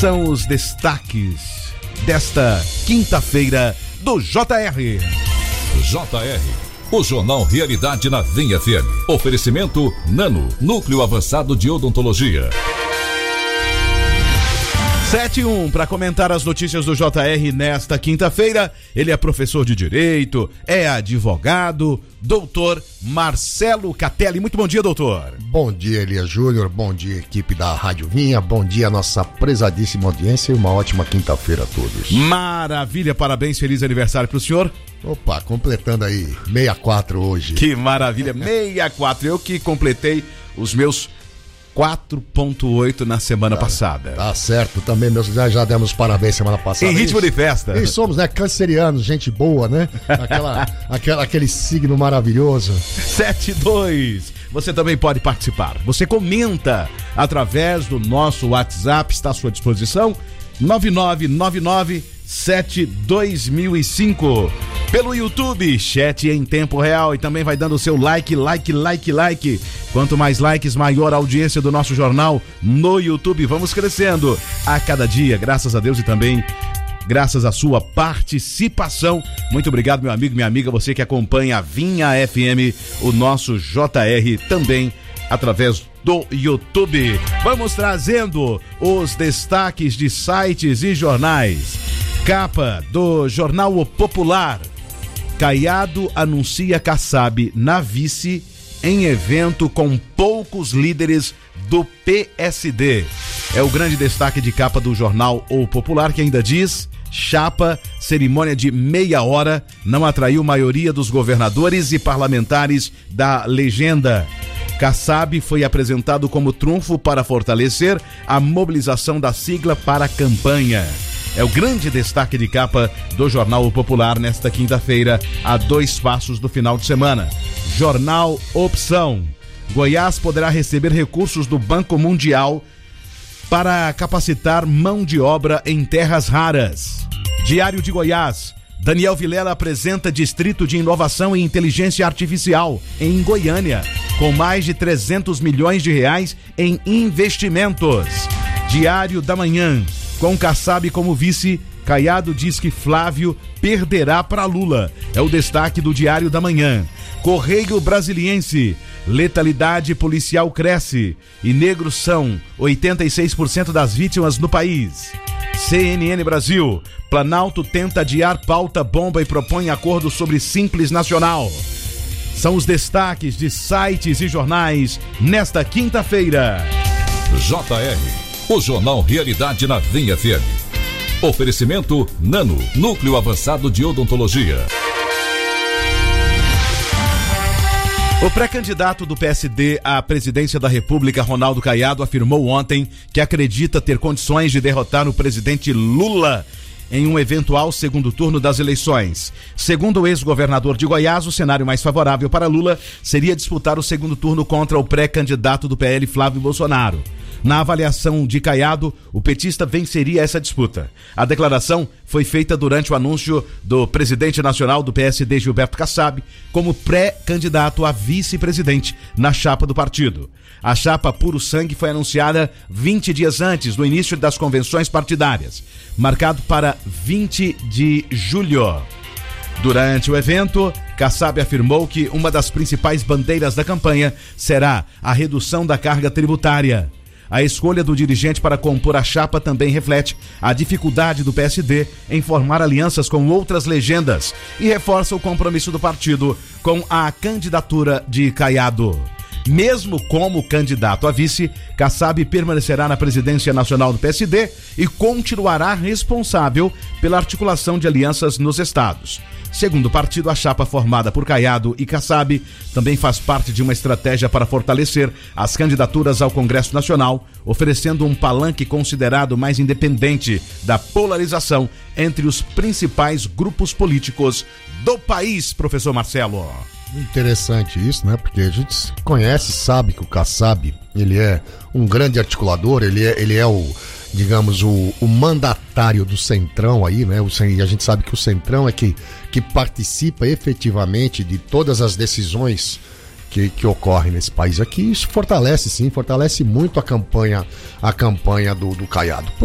são os destaques desta quinta-feira do JR. JR, o Jornal Realidade na VEM FM. Oferecimento Nano, Núcleo Avançado de Odontologia. 7:1 para comentar as notícias do JR nesta quinta-feira. Ele é professor de Direito, é advogado, doutor Marcelo Catelli. Muito bom dia, doutor. Bom dia, Elias Júnior. Bom dia, equipe da Rádio Vinha. Bom dia, nossa prezadíssima audiência e uma ótima quinta-feira a todos. Maravilha, parabéns, feliz aniversário pro senhor. Opa, completando aí 64 hoje. Que maravilha, 64. Eu que completei os meus 4.8 na semana passada. Tá certo, também já demos parabéns semana passada. Em ritmo de festa. E somos, né, cancerianos, gente boa, né? Aquele signo maravilhoso. 7:2. Você também pode participar. Você comenta através do nosso WhatsApp, está à sua disposição, 9999-72005. Pelo YouTube, chat em tempo real, e também vai dando o seu like. Quanto mais likes, maior a audiência do nosso jornal no YouTube. Vamos crescendo a cada dia, graças a Deus, e também graças à sua participação. Muito obrigado, meu amigo, minha amiga, você que acompanha a Vinha FM, o nosso JR também através do YouTube. Vamos trazendo os destaques de sites e jornais. Capa do Jornal O Popular. Caiado anuncia Kassab na vice em evento com poucos líderes do PSD. É o grande destaque de capa do Jornal O Popular, que ainda diz: chapa, cerimônia de meia hora, não atraiu maioria dos governadores e parlamentares da legenda. Kassab foi apresentado como trunfo para fortalecer a mobilização da sigla para a campanha. É o grande destaque de capa do Jornal O Popular nesta quinta-feira, a 2 passos do final de semana. Jornal Opção. Goiás poderá receber recursos do Banco Mundial para capacitar mão de obra em terras raras. Diário de Goiás. Daniel Vilela apresenta Distrito de Inovação e Inteligência Artificial em Goiânia, com mais de 300 milhões de reais em investimentos. Diário da Manhã. Com Kassab como vice, Caiado diz que Flávio perderá para Lula. É o destaque do Diário da Manhã. Correio Brasiliense. Letalidade policial cresce e negros são 86% das vítimas no país. CNN Brasil. Planalto tenta adiar pauta bomba e propõe acordo sobre Simples Nacional. São os destaques de sites e jornais nesta quinta-feira. JR, o Jornal Realidade na VEM FM. Oferecimento Nano, Núcleo Avançado de Odontologia. O pré-candidato do PSD à presidência da República, Ronaldo Caiado, afirmou ontem que acredita ter condições de derrotar o presidente Lula em um eventual segundo turno das eleições. Segundo o ex-governador de Goiás, o cenário mais favorável para Lula seria disputar o segundo turno contra o pré-candidato do PL, Flávio Bolsonaro. Na avaliação de Caiado, o petista venceria essa disputa. A declaração foi feita durante o anúncio do presidente nacional do PSD, Gilberto Kassab, como pré-candidato a vice-presidente na chapa do partido. A chapa Puro Sangue foi anunciada 20 dias antes do início das convenções partidárias, marcado para 20 de julho. Durante o evento, Kassab afirmou que uma das principais bandeiras da campanha será a redução da carga tributária. A escolha do dirigente para compor a chapa também reflete a dificuldade do PSD em formar alianças com outras legendas e reforça o compromisso do partido com a candidatura de Caiado. Mesmo como candidato a vice, Kassab permanecerá na presidência nacional do PSD e continuará responsável pela articulação de alianças nos estados. Segundo o partido, a chapa formada por Caiado e Kassab também faz parte de uma estratégia para fortalecer as candidaturas ao Congresso Nacional, oferecendo um palanque considerado mais independente da polarização entre os principais grupos políticos do país, professor Marcelo. Interessante isso, né? Porque a gente conhece, sabe que o Kassab, ele é um grande articulador, ele é o, digamos, o mandatário do Centrão aí, né? E a gente sabe que o Centrão é que participa efetivamente de todas as decisões que ocorrem nesse país aqui. Isso fortalece, sim, fortalece muito a campanha do Caiado.